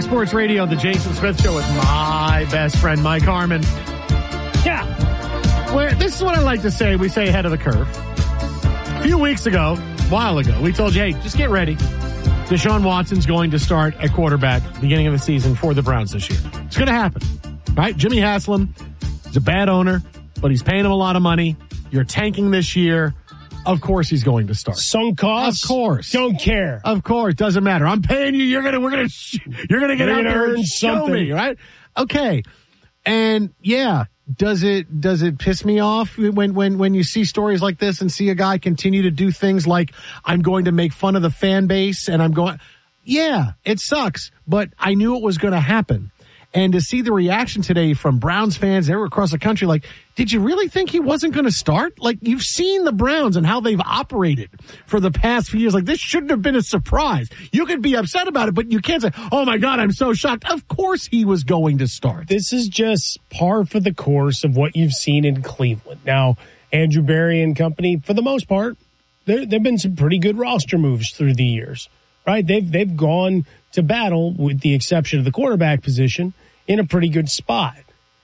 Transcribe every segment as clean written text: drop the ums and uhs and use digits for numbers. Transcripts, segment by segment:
Fox Sports Radio, the Jason Smith Show with my best friend, Mike Harmon. Yeah. This is what I like to say. We say ahead of the curve. A few weeks ago, a while ago, we told you, hey, just get ready. Deshaun Watson's going to start at quarterback beginning of the season for the Browns this year. It's going to happen, right? Jimmy Haslam is a bad owner, but he's paying him a lot of money. You're tanking this year. Of course he's going to start. Sunk costs? Of course. Don't care. Of course. Doesn't matter. I'm paying you. You're going to get out there and show me, right? Okay. And yeah, does it piss me off when you see stories like this and see a guy continue to do things like I'm going to make fun of the fan base and yeah, it sucks, but I knew it was going to happen. And to see the reaction today from Browns fans everywhere across the country, like, did you really think he wasn't going to start? Like, you've seen the Browns and how they've operated for the past few years. Like, this shouldn't have been a surprise. You could be upset about it, but you can't say, oh my God, I'm so shocked. Of course he was going to start. This is just par for the course of what you've seen in Cleveland. Now, Andrew Berry and company, for the most part, there have been some pretty good roster moves through the years, right? They've gone to battle, with the exception of the quarterback position, in a pretty good spot.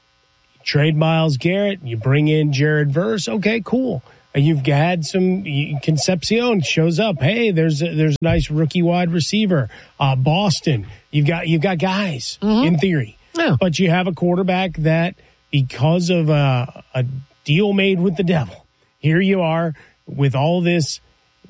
You trade Myles Garrett, you bring in Jared Verse, okay, cool. You've had some Concepcion shows up. Hey, there's a nice rookie wide receiver. Boston, you've got guys in theory, but you have a quarterback that, because of a deal made with the devil, here you are with all this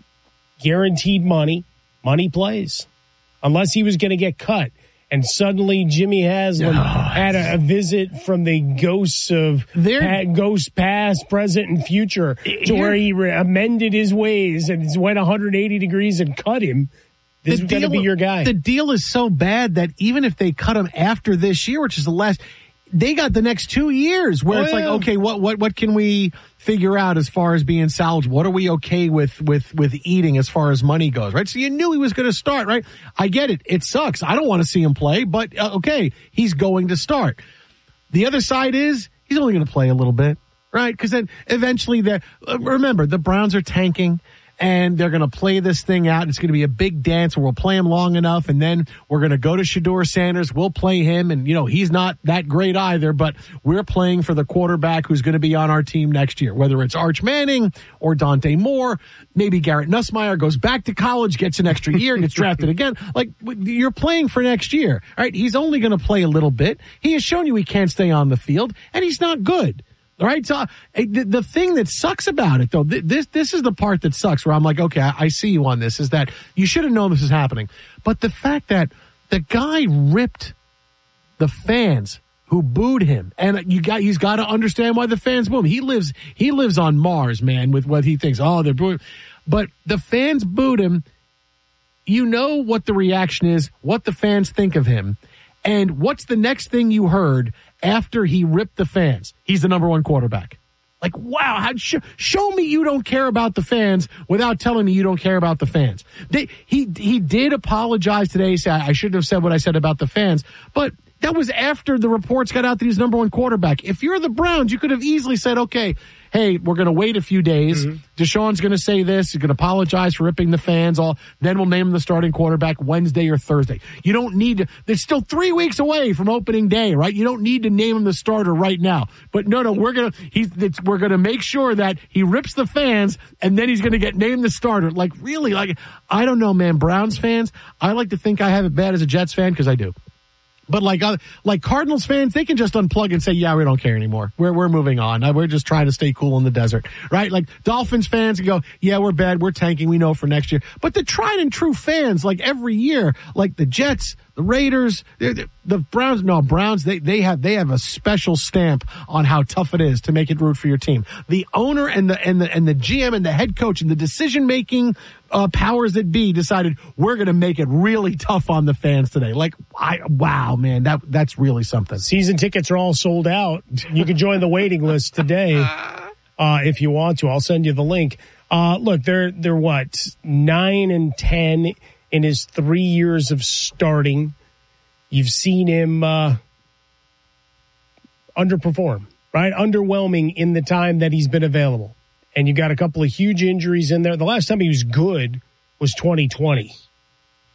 guaranteed money. Money plays. Unless he was going to get cut. And suddenly Jimmy Haslam had a visit from the ghosts of ghost past, present, and future to where he amended his ways and went 180 degrees and cut him. This is going to be your guy. The deal is so bad that even if they cut him after this year, which is the last, they got the next 2 years where it's like, okay, what can we figure out as far as being salvaged? What are we okay with eating as far as money goes, right? So you knew he was going to start, right? I get it. It sucks. I don't want to see him play, but okay, he's going to start. The other side is he's only going to play a little bit, right? Because then eventually, remember, the Browns are tanking. And they're going to play this thing out. It's going to be a big dance where we'll play him long enough. And then we're going to go to Shedeur Sanders. We'll play him. And, he's not that great either, but we're playing for the quarterback who's going to be on our team next year, whether it's Arch Manning or Dante Moore. Maybe Garrett Nussmeier goes back to college, gets an extra year, and gets drafted again. Like, you're playing for next year. All right. He's only going to play a little bit. He has shown you he can't stay on the field, and he's not good. All right, so the thing that sucks about it, though, this is the part that sucks, where I'm like, okay, I see you on this, is that you should have known this is happening. But the fact that the guy ripped the fans who booed him, and he's got to understand why the fans boo him. He lives on Mars, man, with what he thinks. Oh, they're booing, but the fans booed him. You know what the reaction is, what the fans think of him, and what's the next thing you heard after he ripped the fans? He's the number one quarterback. Like, wow, show me you don't care about the fans without telling me you don't care about the fans. He did apologize today, say, I shouldn't have said what I said about the fans, but that was after the reports got out that he's number one quarterback. If you're the Browns, you could have easily said, okay, hey, we're going to wait a few days. Deshaun's going to say this. He's going to apologize for ripping the fans. Then we'll name him the starting quarterback Wednesday or Thursday. You don't need to. There's still 3 weeks away from opening day, right? You don't need to name him the starter right now. But no, we're going to make sure that he rips the fans, and then he's going to get named the starter. Like, really? Like, I don't know, man. Browns fans, I like to think I have it bad as a Jets fan, because I do. But like Cardinals fans, they can just unplug and say, yeah, we don't care anymore. We're moving on. We're just trying to stay cool in the desert, right? Like Dolphins fans can go, yeah, we're bad. We're tanking. We know for next year. But the tried and true fans, like every year, like the Jets, the Raiders, the Browns, they have a special stamp on how tough it is to make it root for your team. The owner and the GM and the head coach and the decision-making powers that be decided we're going to make it really tough on the fans today. Like, wow, man, that's really something. Season tickets are all sold out. You can join the waiting list today if you want to. I'll send you the link. Look, they're what, 9-10 in his 3 years of starting. You've seen him underperform, right? Underwhelming in the time that he's been available. And you got a couple of huge injuries in there. The last time he was good was 2020.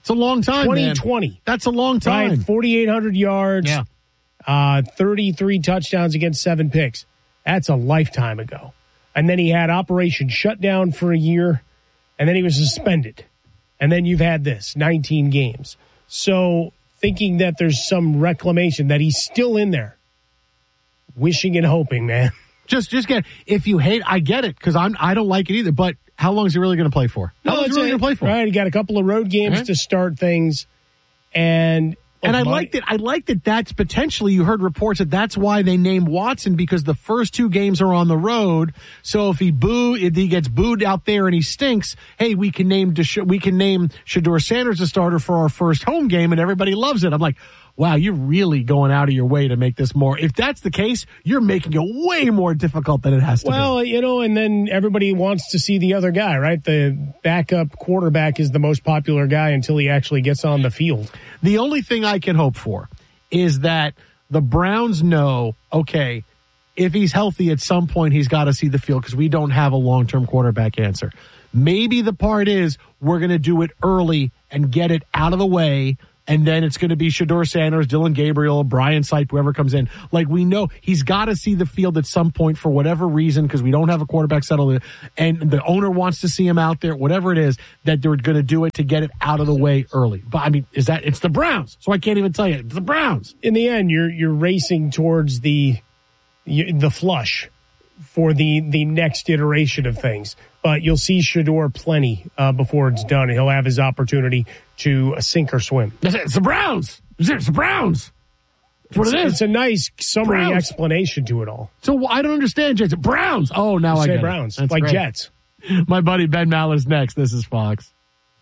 It's a long time, 2020. Man. That's a long time. Right, 4,800 yards, 33 touchdowns against 7 picks. That's a lifetime ago. And then he had Operation Shutdown for a year, and then he was suspended. And then you've had this, 19 games. So thinking that there's some reclamation, that he's still in there, wishing and hoping, man. Just get, if you hate, I get it, because I don't like it either, but how long is he really going to play for? How long is he really going to play for? Right, he got a couple of road games to start things, and I liked it. I liked that. That's potentially, you heard reports that that's why they named Watson, because the first 2 games are on the road. So if he gets booed out there and he stinks, hey, we can name Shedeur Sanders a starter for our first home game, and everybody loves it. I'm like, wow, you're really going out of your way to make this more. If that's the case, you're making it way more difficult than it has to be. Well, and then everybody wants to see the other guy, right? The backup quarterback is the most popular guy until he actually gets on the field. The only thing I can hope for is that the Browns know, okay, if he's healthy at some point, he's got to see the field, because we don't have a long-term quarterback answer. Maybe the part is we're going to do it early and get it out of the way, and then it's going to be Shedeur Sanders, Dylan Gabriel, Brian Sipe, whoever comes in. Like, we know he's got to see the field at some point for whatever reason, because we don't have a quarterback settled, and the owner wants to see him out there, whatever it is, that they're going to do it to get it out of the way early. But, I mean, it's the Browns, so I can't even tell you. It's the Browns. In the end, you're racing towards the flush for the next iteration of things. But you'll see Shedeur plenty before it's done, and he'll have his opportunity to sink or swim. It's the Browns. It's the Browns. That's what it is. It's a nice summary explanation to it all. So I don't understand, Jason. Browns. Oh, now I get Browns. That's like great. Jets. My buddy Ben Maller's next. This is Fox.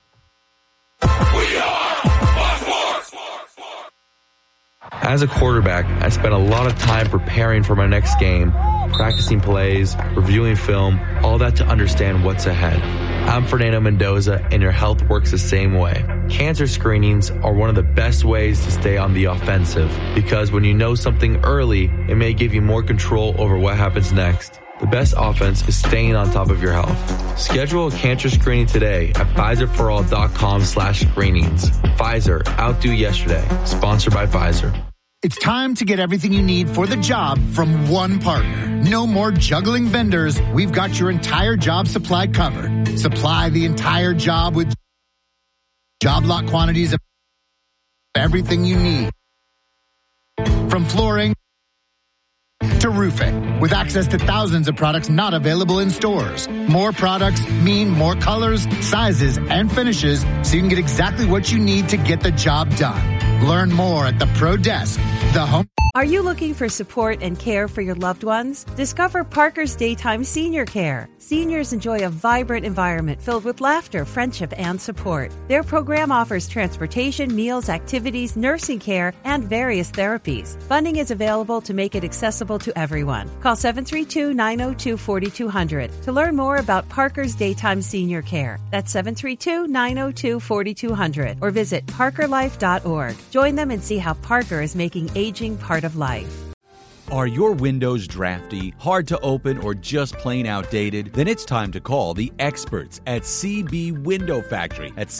As a quarterback, I spent a lot of time preparing for my next game, practicing plays, reviewing film, all that to understand what's ahead. I'm Fernando Mendoza, and your health works the same way. Cancer screenings are one of the best ways to stay on the offensive, because when you know something early, it may give you more control over what happens next. The best offense is staying on top of your health. Schedule a cancer screening today at PfizerForAll.com/screenings. Pfizer, outdo yesterday. Sponsored by Pfizer. It's time to get everything you need for the job from one partner. No more juggling vendors. We've got your entire job supply covered. Supply the entire job with job lot quantities of everything you need. From flooring to roofing, with access to thousands of products not available in stores. More products mean more colors, sizes, and finishes, so you can get exactly what you need to get the job done. Learn more at the Pro Desk, the home. Are you looking for support and care for your loved ones? Discover Parker's Daytime Senior Care. Seniors enjoy a vibrant environment filled with laughter, friendship, and support. Their program offers transportation, meals, activities, nursing care, and various therapies. Funding is available to make it accessible to everyone. Call 732-902-4200 to learn more about Parker's Daytime Senior Care. That's 732-902-4200, or visit parkerlife.org. Join them and see how Parker is making aging part of life. Are your windows drafty, hard to open, or just plain outdated? Then it's time to call the experts at CB Window Factory at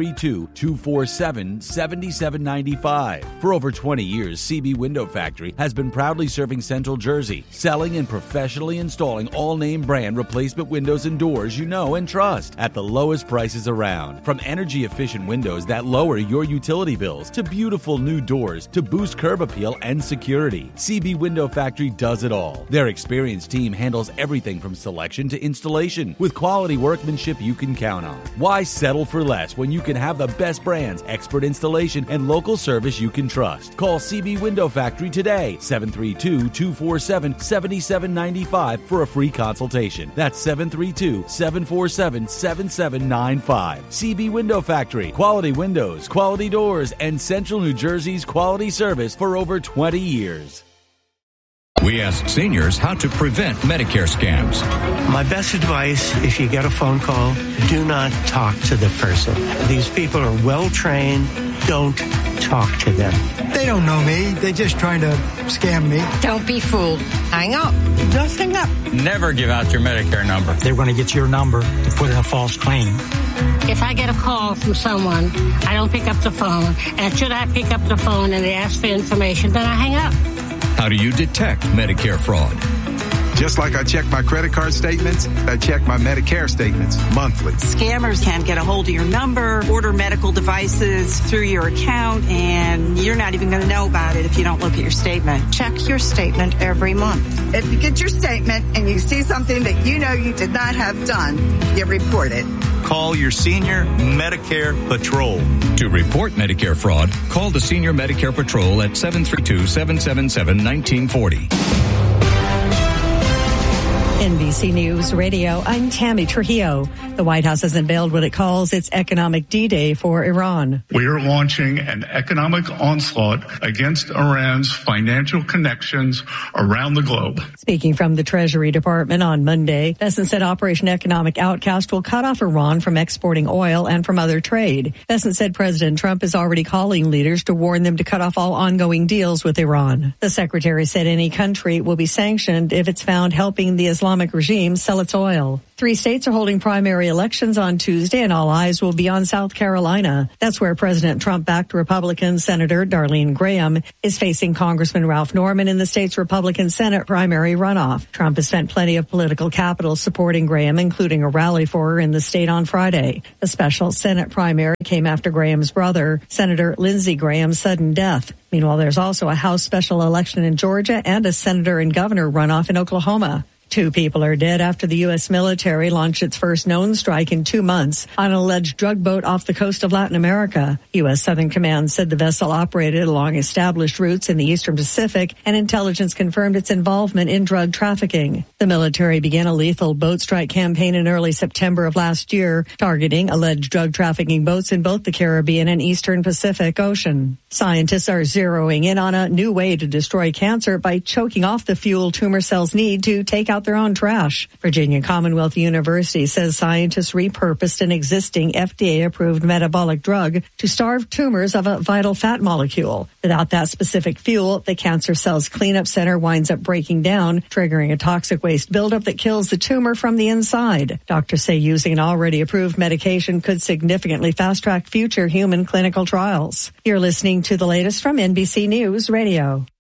732-247-7795. For over 20 years, CB Window Factory has been proudly serving Central Jersey, selling and professionally installing all-name brand replacement windows and doors you know and trust at the lowest prices around. From energy-efficient windows that lower your utility bills to beautiful new doors to boost curb appeal and security, CB Window Factory does it all. Their experienced team handles everything from selection to installation with quality workmanship you can count on. Why settle for less when you can have the best brands, expert installation, and local service you can trust? Call CB Window Factory today, 732-247-7795 for a free consultation. That's 732-747-7795. CB Window Factory. Quality windows, quality doors, and Central New Jersey's quality service for over 20 years. We ask seniors how to prevent Medicare scams. My best advice, if you get a phone call, do not talk to the person. These people are well trained. Don't talk to them. They don't know me. They're just trying to scam me. Don't be fooled. Hang up. Just hang up. Never give out your Medicare number. They're going to get your number to put in a false claim. If I get a call from someone, I don't pick up the phone. And should I pick up the phone and they ask for information, then I hang up. How do you detect Medicare fraud? Just like I check my credit card statements, I check my Medicare statements monthly. Scammers can get a hold of your number, order medical devices through your account, and you're not even going to know about it if you don't look at your statement. Check your statement every month. If you get your statement and you see something that you know you did not have done, you report it. Call your Senior Medicare Patrol. To report Medicare fraud, call the Senior Medicare Patrol at 732-777-1940. NBC News Radio, I'm Tammy Trujillo. The White House has unveiled what it calls its economic D-Day for Iran. We are launching an economic onslaught against Iran's financial connections around the globe. Speaking from the Treasury Department on Monday, Bessent said Operation Economic Outcast will cut off Iran from exporting oil and from other trade. Bessent said President Trump is already calling leaders to warn them to cut off all ongoing deals with Iran. The secretary said any country will be sanctioned if it's found helping the Islamic regime sell its oil. 3 states are holding primary elections on Tuesday, and all eyes will be on South Carolina. That's where President Trump-backed Republican Senator Darlene Graham is facing Congressman Ralph Norman in the state's Republican Senate primary runoff. Trump has spent plenty of political capital supporting Graham, including a rally for her in the state on Friday. The special Senate primary came after Graham's brother, Senator Lindsey Graham's sudden death. Meanwhile, there's also a House special election in Georgia and a senator and governor runoff in Oklahoma. 2 people are dead after the U.S. military launched its first known strike in 2 months on an alleged drug boat off the coast of Latin America. U.S. Southern Command said the vessel operated along established routes in the Eastern Pacific, and intelligence confirmed its involvement in drug trafficking. The military began a lethal boat strike campaign in early September of last year, targeting alleged drug trafficking boats in both the Caribbean and Eastern Pacific Ocean. Scientists are zeroing in on a new way to destroy cancer by choking off the fuel tumor cells need to take out their own trash. Virginia Commonwealth University says scientists repurposed an existing FDA-approved metabolic drug to starve tumors of a vital fat molecule. Without that specific fuel, the cancer cell's cleanup center winds up breaking down, triggering a toxic waste buildup that kills the tumor from the inside. Doctors say using an already approved medication could significantly fast-track future human clinical trials. You're listening to the latest from NBC News Radio.